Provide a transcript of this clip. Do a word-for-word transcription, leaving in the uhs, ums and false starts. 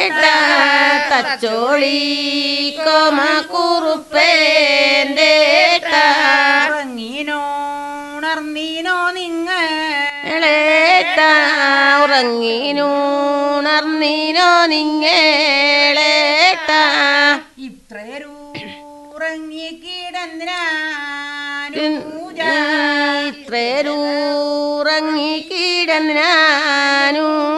Thacholi comma കുറുപ്പേൻ്റെ ഉറങ്ങീനോ ഉണർന്നീനോ നിങ്ങളേട്ട ഉറങ്ങീനോ ഉണർന്നീനോ നിങ്ങളേട്ട ഇത്രയൊരു ഉറങ്ങി കിടന്നാനും ഇത്രയൊരു ഉറങ്ങി കിടന്നാനും